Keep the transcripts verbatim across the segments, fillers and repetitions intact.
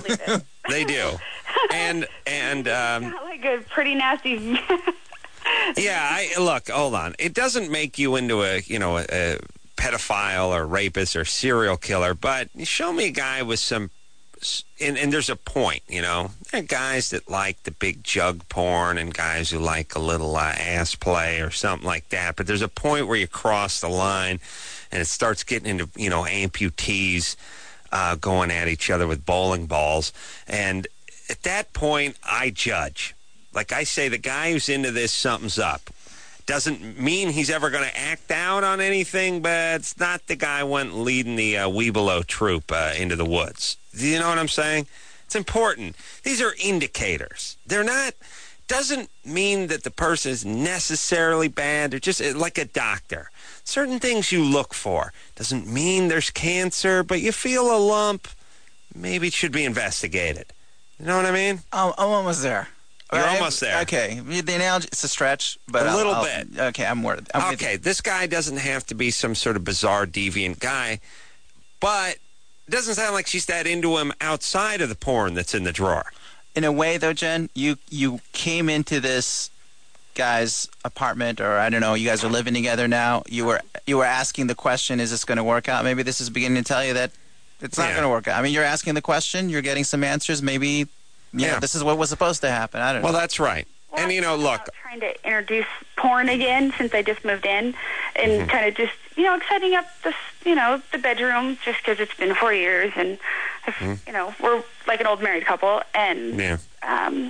believe it. They do. And, and, um... Not like a pretty nasty... yeah, I, look, hold on. It doesn't make you into a, you know, a, a pedophile or rapist or serial killer, but show me a guy with some... And, and there's a point, you know. There are guys that like the big jug porn and guys who like a little uh, ass play or something like that. But there's a point where you cross the line and it starts getting into, you know, amputees uh, going at each other with bowling balls. And at that point, I judge. Like I say, the guy who's into this, something's up. Doesn't mean he's ever going to act out on anything, but it's not the guy went leading the uh, Webelow troop uh, into the woods. Do you know what I'm saying? It's important. These are indicators. They're not, doesn't mean that the person is necessarily bad. They're just like a doctor. Certain things you look for. Doesn't mean there's cancer, but you feel a lump. Maybe it should be investigated. You know what I mean? Oh, I'm almost there. You're I, almost there. Okay. The analogy, it's a stretch, but a I'll, little I'll, bit. Okay, I'm worried. I'm okay, this guy doesn't have to be some sort of bizarre, deviant guy, but it doesn't sound like she's that into him outside of the porn that's in the drawer. In a way, though, Jen, you you came into this guy's apartment, or I don't know, you guys are living together now. You were you were asking the question, is this going to work out? Maybe this is beginning to tell you that it's not Yeah. going to work out. I mean, you're asking the question, you're getting some answers. Maybe, you Yeah. know, this is what was supposed to happen. I don't know. Well, that's right. Well, And, you know, I'm look, about trying to introduce porn again since I just moved in, and Mm-hmm. kind of just, you know, exciting up the, you know, the bedroom just because it's been four years, and, I've, you know, we're like an old married couple, and Mm-hmm. yeah. um,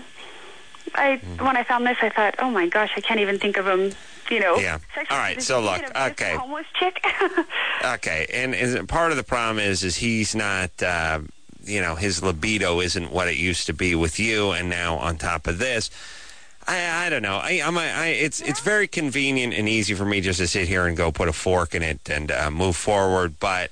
I when I found this, I thought, oh my gosh, I can't even think of him, you know. Yeah. sexually All right, so look, thinking of this okay. homeless chick. Okay, and is, part of the problem is is he's not, uh, you know, his libido isn't what it used to be with you, and now on top of this, I, I don't know. I, I'm a, I, it's it's very convenient and easy for me just to sit here and go put a fork in it and uh, move forward, but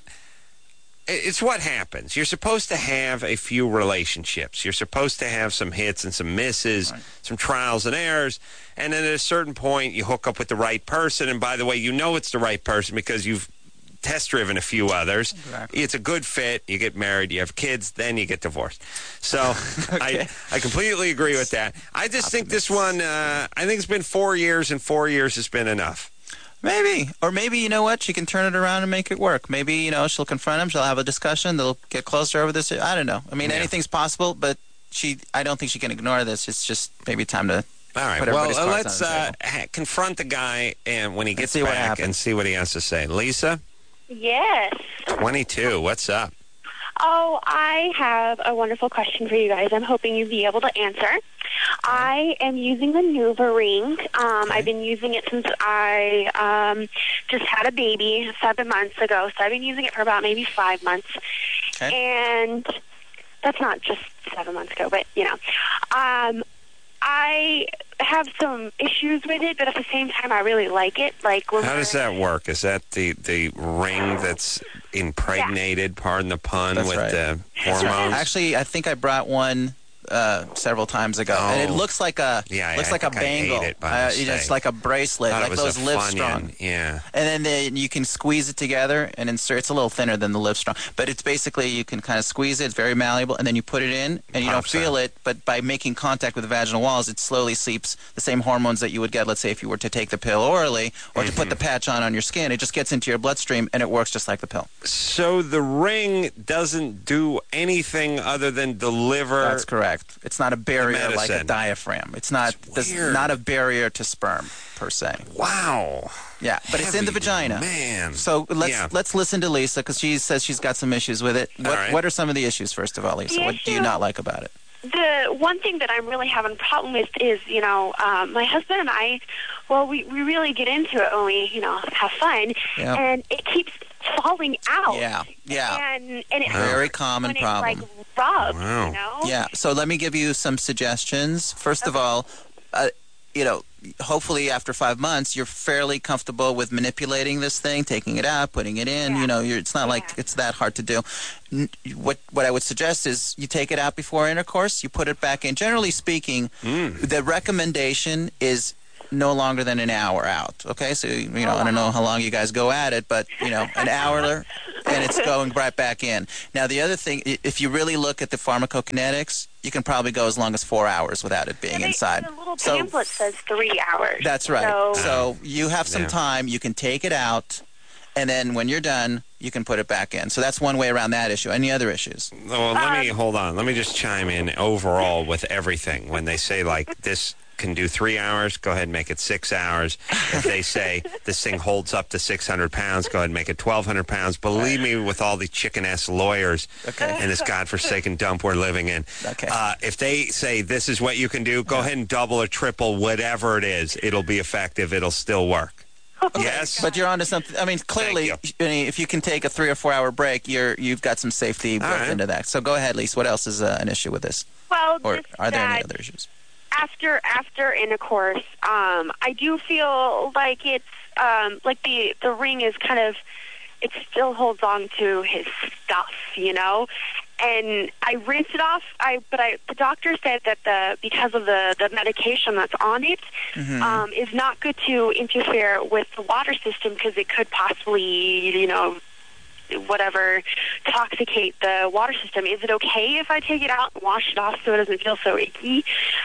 it's what happens. You're supposed to have a few relationships. You're supposed to have some hits and some misses, right. Some trials and errors, and then at a certain point you hook up with the right person, and by the way, you know it's the right person because you've test-driven a few others. Exactly. It's a good fit. You get married, you have kids, then you get divorced. So Okay. I, I completely agree with that. I just think this one, uh, I think it's been four years, and four years has been enough. Maybe. Or maybe, you know what, she can turn it around and make it work. Maybe, you know, she'll confront him, she'll have a discussion, they'll get closer over this. I don't know. I mean, Yeah. anything's possible, but she. I don't think she can ignore this. It's just maybe time to All right. put Well, everybody's uh, cards let's on the uh, table. ha- confront the guy and when he gets see what back and happens. see what he has to say. Lisa, Yes. twenty-two. What's up? Oh, I have a wonderful question for you guys. I'm hoping you'll be able to answer. I am using the Nuva ring. Um, I've been using it since I um, just had a baby seven months ago. So I've been using it for about maybe five months. Okay. And that's not just seven months ago, but, you know. Um, I have some issues with it, but at the same time, I really like it. Like, when How we're- does that work? Is that the, the ring that's impregnated, pardon the pun, That's with right. the hormones? Actually, I think I brought one uh, several times ago, and it Oh. looks like a Yeah, looks I like a think I ate bangle. it by uh, mistake. it's like a bracelet, Thought like it was those a Livestrong. Funyun. Yeah. And then they, you can squeeze it together and insert. It's a little thinner than the Livestrong, but it's basically you can kind of squeeze it. It's very malleable, and then you put it in, and you don't Pops feel out. it. But by making contact with the vaginal walls, it slowly seeps the same hormones that you would get, let's say, if you were to take the pill orally or to Mm-hmm. put the patch on on your skin. It just gets into your bloodstream, and it works just like the pill. So the ring doesn't do anything other than deliver. That's correct. It's not a barrier like a medicine. diaphragm. It's not. It's This weird. not a barrier to sperm per se. Wow. Yeah, but it's in the Heavy, vagina. man. So let's Yeah. let's listen to Lisa because she says she's got some issues with it. What right. what are some of the issues first of all, Lisa? The What do you issue- not like about it? The one thing that I'm really having a problem with is, you know, um, my husband and I, well, we, we really get into it when we, you know, have fun, Yeah. and it keeps falling out. Yeah, yeah. And, and it Very hurts common when problem. It's like rubs, Wow. you know? Yeah. So let me give you some suggestions. First of all, uh, you know, hopefully after five months, you're fairly comfortable with manipulating this thing, taking it out, putting it in. Yeah. You know, you're, it's not like Yeah. it's that hard to do. N- What what I would suggest is you take it out before intercourse, you put it back in. Generally speaking, Mm. the recommendation is no longer than an hour out. Okay, so you know I don't know how long you guys go at it, but you know an hour, and it's going right back in. Now the other thing, i- if you really look at the pharmacokinetics, you can probably go as long as four hours without it being They- inside. The little So- pamphlet says three hours. That's right. So, So you have some Yeah. time. You can take it out, and then when you're done, you can put it back in. So that's one way around that issue. Any other issues? Well, let Um, me hold on. Let me just chime in overall with everything. When they say like this can do three hours, go ahead and make it six hours. If they say this thing holds up to six hundred pounds, go ahead and make it twelve hundred pounds. Believe me, with all the chicken ass lawyers Okay. in this godforsaken dump we're living in, Okay. uh, if they say this is what you can do, go ahead and double or triple whatever it is. It'll be effective. It'll still work. Yes. But you're onto something. I mean, clearly, Thank I mean, if you can take a three or four hour break, you're you've got some safety built right. into that. So go ahead, Lisa. What else is uh, an issue with this, well, or just are there any that other issues? after after intercourse, um, I do feel like it's um, like the the ring is kind of it still holds on to his stuff, you know. And I rinse it off. I but I the doctor said that the because of the the medication that's on it Mm-hmm. um, is not good to interfere with the water system because it could possibly, you know, whatever, toxicate the water system. Is it okay if I take it out and wash it off so it doesn't feel so icky?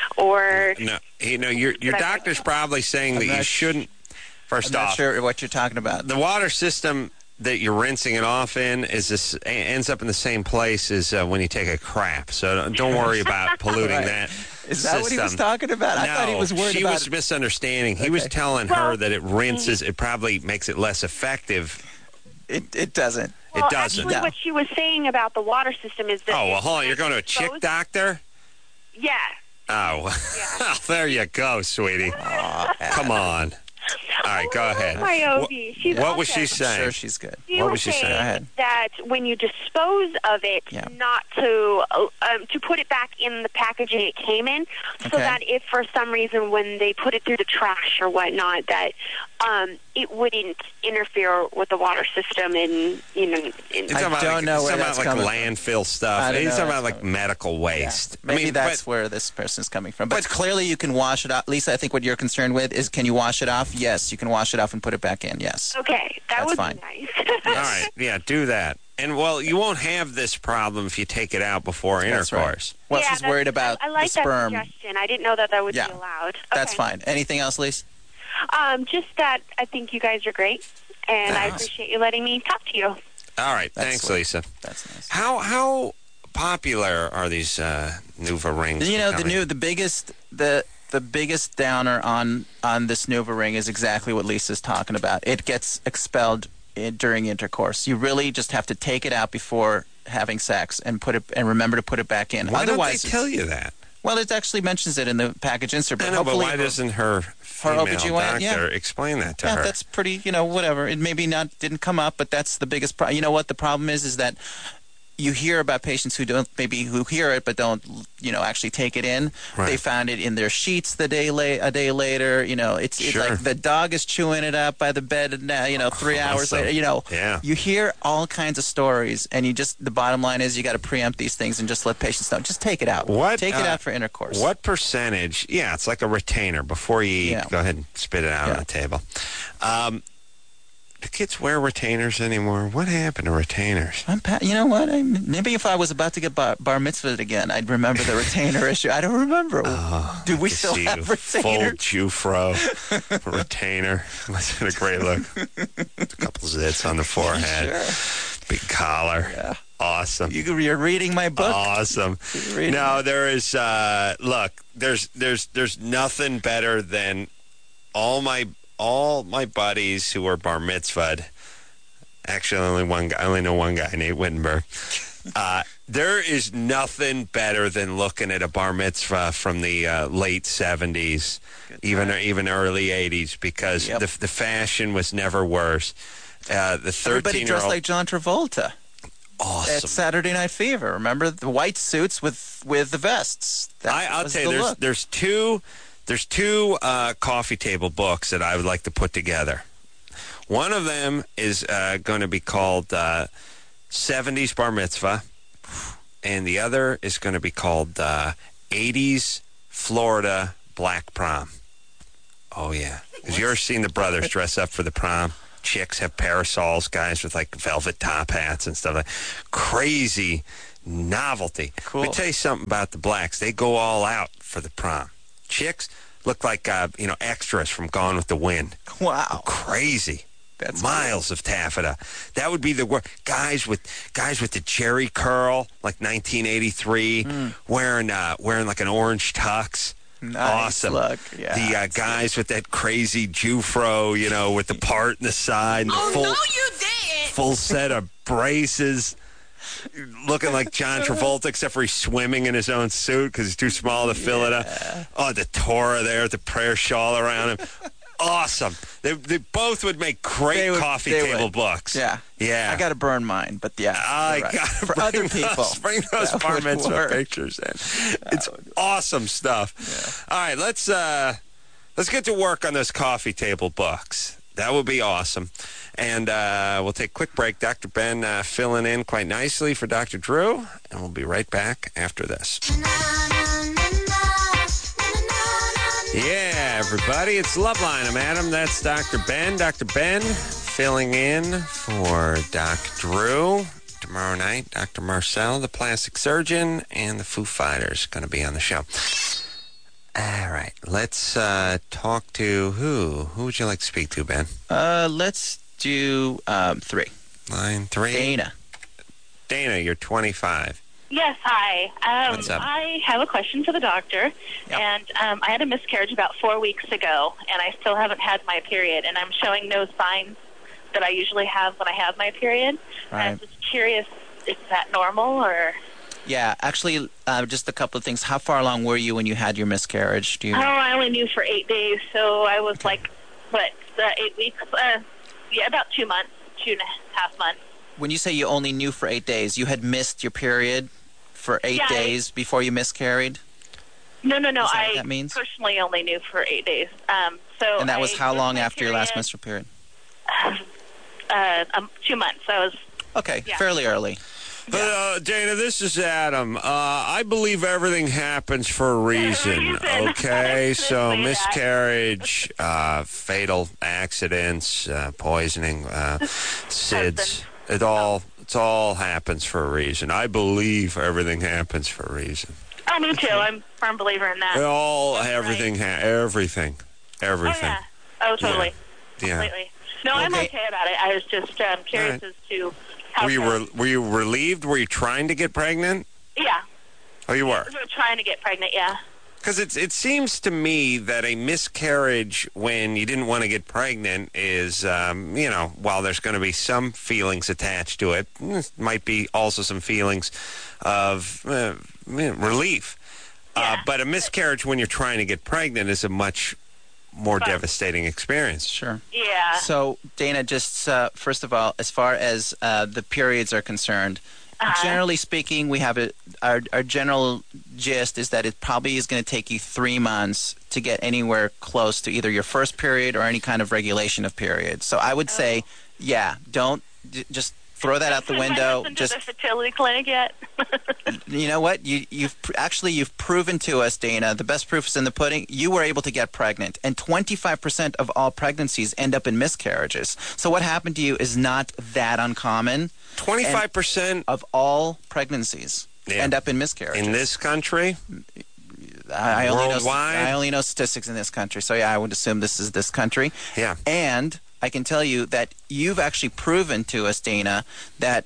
Or No, you know, your your But I- doctor's probably saying that I'm you not sh- shouldn't. First I'm not off, sure what you're talking about. the water system that you're rinsing it off in is this ends up in the same place as uh, when you take a crap. So don't, don't worry about polluting Right. that. Is that what he was system. talking about? I no, thought he was worried she about. was misunderstanding. He was Okay. telling her Well, that it rinses. It probably makes it less effective. it, it doesn't. well, it doesn't. actually, No. what she was saying about the water system is that Oh well, it's hold on. You're going to a chick exposed- doctor? Yeah. Oh, Yeah. there you go, sweetie. Come on. All right, go ahead. My Wha- O B. She's what was awesome. she saying? Sure, she's good. She What was was she saying? Go ahead. that when you dispose of it, Yeah. not to uh, um, to put it back in the packaging it came in, so Okay. that if for some reason when they put it through the trash or whatnot, that um, it wouldn't interfere with the water system and you know. In, He's I talking about don't like, know he's where talking that's about like coming landfill I stuff. don't He's know talking where about that's like coming medical waste. I Maybe mean, that's but, where this person's coming from. But, but- clearly, you can wash it off. Lisa, I think what you're concerned with is can you wash it off? Yes, you can wash it off and put it back in. Yes. okay, that That's would fine. be nice. all right, yeah, do that. And well, you won't have this problem if you take it out before That's right. intercourse. Well, yeah, she's that's- worried about I, I like the sperm. that suggestion. I didn't know that that would Yeah. be allowed. That's Okay. fine. Anything else, Lisa? Um, just that I think you guys are great, and I Thanks. appreciate you letting me talk to you. All right, That's thanks, sweet. Lisa. That's nice. How how popular are these uh, Nuva rings? You know, the becoming? new, the biggest, the the biggest downer on on this Nuva ring is exactly what Lisa's talking about. It gets expelled in, during intercourse. You really just have to take it out before having sex and put it and remember to put it back in. Why Otherwise, don't they tell you that? well, it actually mentions it in the package insert. I But know, but hopefully, why doesn't her female O B G Y N, doctor yeah. explain that to yeah, her? that's pretty. You know, whatever. It maybe not didn't come up, but that's the biggest problem. You know what the problem is? Is that you hear about patients who don't maybe who hear it but don't you know actually take it in. Right. They found it in their sheets the day la- a day later. You know, it's, it's Sure. like the dog is chewing it up by the bed. And now you know, three hours Awesome. later. You know, Yeah. you hear all kinds of stories, and you just the bottom line is you got to preempt these things and just let patients know. Just take it out. What, Take it uh, out for intercourse. What percentage? Yeah, it's like a retainer. Before you eat, Yeah. go ahead and spit it out Yeah. on the table. Um, do kids wear retainers anymore? What happened to retainers? I'm pa- you know what? I, maybe if I was about to get bar, bar mitzvahed again, I'd remember the retainer issue. I don't remember. Do we To still see have you full retainers? Jufro retainer. Must have been a great look. A couple zits on the forehead. Sure. Big collar. Yeah. Awesome. You, you're reading my book. Awesome. You're reading No, there is. Uh, look, there's there's there's nothing better than all my all my buddies who are bar mitzvahed. Actually, only one guy. I only know one guy, Nate Wittenberg. Uh, there is nothing better than looking at a bar mitzvah from the uh, late seventies, even even early eighties, because Yep. the the fashion was never worse. Uh, the Everybody dressed thirteen-year-old, like John Travolta at awesome. Saturday Night Fever. Remember the white suits with with the vests? That I, I'll was tell you, the there's look. there's two there's two uh, coffee table books that I would like to put together. One of them is uh, going to be called uh, seventies Bar Mitzvah, and the other is going to be called uh, eighties Florida Black Prom. Oh, yeah. Because you ever seen the brothers dress up for the prom? Chicks have parasols, guys with like velvet top hats and stuff like crazy novelty. Cool. Let me tell you something about the blacks. They go all out for the prom. Chicks look like, uh, you know, extras from Gone with the Wind. Wow. Crazy. That's miles cool. of taffeta. That would be the word. Guys with guys with the jerry curl, like nineteen eighty-three, mm. wearing uh, wearing like an orange tux. Nice awesome. Look. Yeah, the uh, guys with that crazy Jufro, you know, with the part in the side and the oh, full, no, you didn't. full set of braces, looking like John Travolta, except for he's swimming in his own suit because he's too small to fill yeah. it up. Oh, the Torah there, the prayer shawl around him. Awesome. They they both would make great would, coffee table would. books. Yeah. Yeah. I got to burn mine, but yeah. I right. got to For other people. Those, bring those that bar would mitzvah work. pictures in. It's awesome stuff. Yeah. All right, let's uh, let's get to work on those coffee table books. That would be awesome. And uh, we'll take a quick break. Doctor Ben uh, filling in quite nicely for Doctor Drew, and we'll be right back after this. Yeah, everybody, it's Loveline. I'm Adam. That's Doctor Ben. Doctor Ben filling in for Doc Drew. Tomorrow night, Doctor Marcel, the plastic surgeon, and the Foo Fighters going to be on the show. All right, let's uh, talk to who? Who would you like to speak to, Ben? Uh, let's do um, three. Line three. Dana. Dana, you're twenty-five. Yes, hi. Um, What's up? I have a question for the doctor. Yep. And um, I had a miscarriage about four weeks ago, and I still haven't had my period, and I'm showing no signs that I usually have when I have my period. Right. And I was just curious, is that normal, or... Yeah, actually, uh, just a couple of things. How far along were you when you had your miscarriage? Do you? Oh, I only knew for eight days, so I was like, what, uh, eight weeks? Uh, yeah, about two months, two and a half months. When you say you only knew for eight days, you had missed your period for eight Yeah, I- days before you miscarried? No, no, no. Is that I what that means? personally only knew for eight days. Um, so And that was I how missed long my after your last period, menstrual period? Uh, um, two months. So I was... Okay, Yeah. fairly early. Uh, Dana, this is Adam. Uh, I believe everything happens for a reason, reason. okay? So Say that. miscarriage, uh, fatal accidents, uh, poisoning, uh, S I D S, it all, it all happens for a reason. I believe everything happens for a reason. Oh, me too. I'm a firm believer in that. It all, That's everything, ha- everything, Oh, everything. yeah. Oh, totally. Yeah. Completely. No, I'm Okay. okay about it. I was just um, curious All right. as to how... Were you, come- re- were you relieved? Were you trying to get pregnant? Yeah. Oh, you were? We were trying to get pregnant, yeah. Because it it seems to me that a miscarriage when you didn't want to get pregnant is, um, you know, while there's going to be some feelings attached to it, mm, might be also some feelings of uh, relief. Uh, Yeah. but a miscarriage when you're trying to get pregnant is a much more Fun. devastating experience. Sure. Yeah. So, Dana, just uh, first of all, as far as uh, the periods are concerned, Uh-huh. generally speaking, we have a, our, our general gist is that it probably is going to take you three months to get anywhere close to either your first period or any kind of regulation of periods. So I would say, yeah, don't j- just throw that out the Have window. I listened Just to the fertility clinic yet? you know what? You, you've pr- actually you've proven to us, Dana. The best proof is in the pudding. You were able to get pregnant, and twenty-five percent of all pregnancies end up in miscarriages. So what happened to you is not that uncommon. twenty-five percent Of all pregnancies Yeah. end up in miscarriages. in this country? I, I only know Worldwide? I only know statistics in this country. So yeah, I would assume this is this country. Yeah. And I can tell you that you've actually proven to us, Dana, that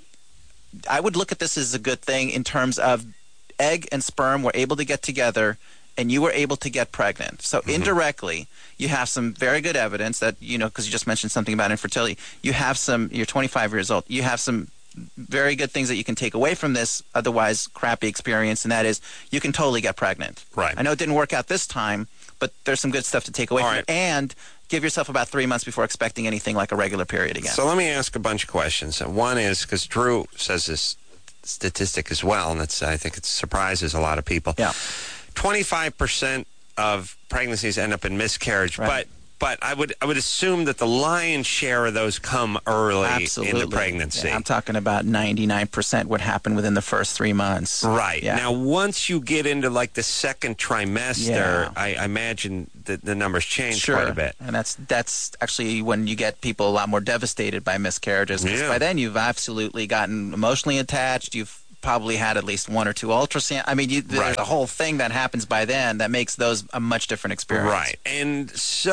I would look at this as a good thing in terms of egg and sperm were able to get together and you were able to get pregnant. So Mm-hmm. indirectly, you have some very good evidence that, you know, because you just mentioned something about infertility, you have some, you're twenty-five years old, you have some very good things that you can take away from this otherwise crappy experience, and that is you can totally get pregnant. Right. I know it didn't work out this time, but there's some good stuff to take away All from right. it. And give yourself about three months before expecting anything like a regular period again. So let me ask a bunch of questions. Uh, One is, because Drew says this statistic as well, and it's, I think it surprises a lot of people. Yeah. twenty-five percent of pregnancies end up in miscarriage, Right. but but I would I would assume that the lion's share of those come early Absolutely. in the pregnancy. Yeah, I'm talking about ninety-nine percent would happen within the first three months. Right. Yeah. Now, once you get into like the second trimester, Yeah. I, I imagine that the numbers change Sure. quite a bit. And that's that's actually when you get people a lot more devastated by miscarriages. Because Yeah. by then you've absolutely gotten emotionally attached. You've probably had at least one or two ultrasound. I mean, you, there's Right. a whole thing that happens by then that makes those a much different experience. Right. And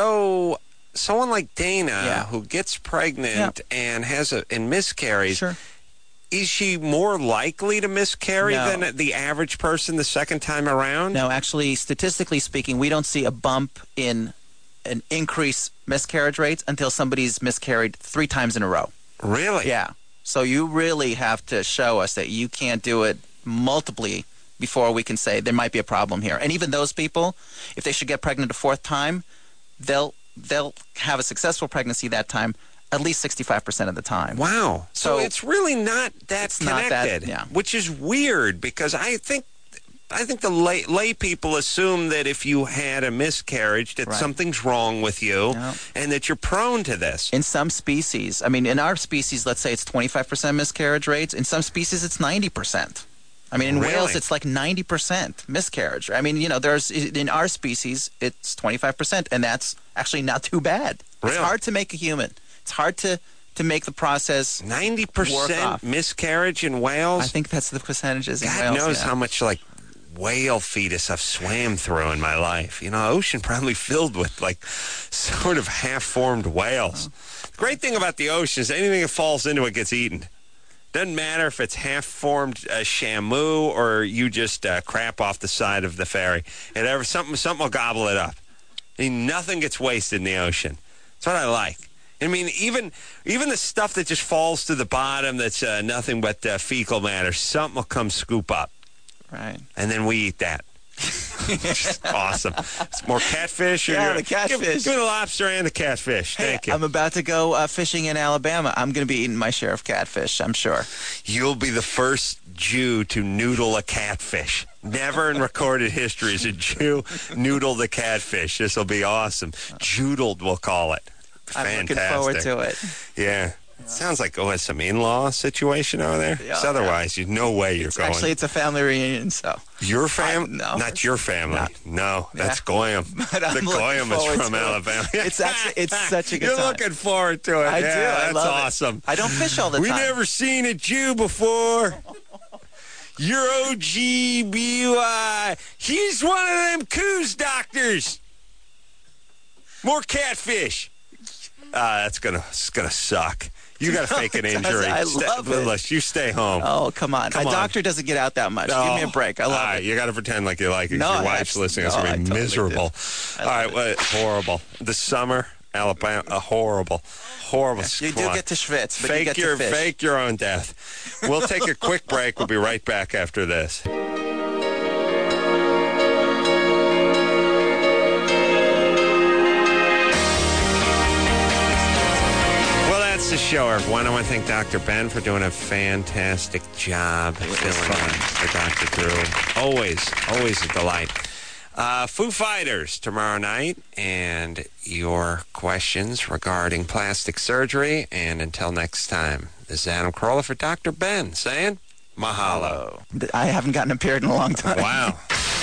so someone like Dana, Yeah. who gets pregnant and has a and miscarries, Sure. is she more likely to miscarry No. than the average person the second time around? No, actually, statistically speaking, we don't see a bump in an increased miscarriage rates until somebody's miscarried three times in a row. Really? Yeah. So you really have to show us that you can't do it multiply before we can say there might be a problem here. And even those people, if they should get pregnant a fourth time, they'll they'll have a successful pregnancy that time at least sixty-five percent of the time. Wow. So, So it's really not that it's not connected, that- yeah. which is weird because I think I think the lay, lay people assume that if you had a miscarriage that Right. something's wrong with you No. and that you're prone to this. In some species, I mean, in our species, let's say it's twenty-five percent miscarriage rates. In some species, it's ninety percent. I mean, in Really? whales, it's like ninety percent miscarriage. I mean, you know, there's in our species, it's twenty-five percent, and that's actually not too bad. Really? It's hard to make a human. It's hard to, to make the process. ninety Work percent off. miscarriage in whales? I think that's the percentages in God whales. knows yeah. how much like whale fetus I've swam through in my life. You know, ocean probably filled with like sort of half-formed whales. The great thing about the ocean is anything that falls into it gets eaten. Doesn't matter if it's half-formed uh, shamu or you just uh, crap off the side of the ferry. And ever something something will gobble it up. I mean, nothing gets wasted in the ocean. That's what I like. I mean, even even the stuff that just falls to the bottom that's uh, nothing but uh, fecal matter, something will come scoop up. Right. And then we eat that. Just awesome. It's more catfish? Or Yeah, you're- the catfish. Give, give me the lobster and the catfish. Hey, Thank you. I'm about to go uh, fishing in Alabama. I'm going to be eating my share of catfish, I'm sure. You'll be the first Jew to noodle a catfish. Never in recorded history has a Jew noodled a catfish. This will be awesome. Joodled, we'll call it. I'm Fantastic. looking forward to it. Yeah. It sounds like oh, it's some in-law situation over there. Yeah. 'Cause otherwise, you no way you're It's going. actually, it's a family reunion, so. Your family? I- no. Not your family. Not- no, that's Yeah. Goyam. But I'm the looking Goyam is forward from to it. Alabama. It's actually- it's such a good You're time. looking forward to it. I yeah, do. I That's love it. awesome. I don't fish all the we time. never seen a Jew before. You're O G B Y. He's one of them coos doctors. More catfish. Uh, that's gonna it's gonna suck. You got to fake an it doesn't. injury. I Stay- love it. Listen, you stay home. Oh, come on. Come a on. doctor doesn't get out that much. Give me a break. I love All right, it. you got to pretend like you like it. 'Cause No, your I wife's abs- listening. It's no, going to I be totally miserable. do. I All love right, it. well, horrible. The summer, Alabama, uh, horrible. Horrible. You Come do on. get to schwitz, but you Fake get your to fish. fake your own death. We'll take a quick break. We'll be right back after this. Well, that's the show, everyone. I want to thank Doctor Ben for doing a fantastic job filling in for Doctor Drew. Always, always a delight. Uh, Foo Fighters tomorrow night, and your questions regarding plastic surgery. And until next time, this is Adam Carolla for Doctor Ben saying mahalo. I haven't gotten a period in a long time. Wow.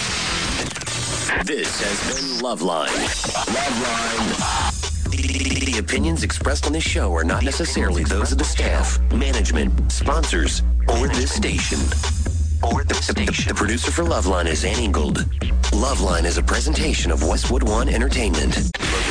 This has been Loveline. Loveline. The, the opinions expressed on this show are not necessarily those of the staff, management, sponsors, or this station. Or the station. The producer for Loveline is Ann Ingold. Loveline is a presentation of Westwood One Entertainment.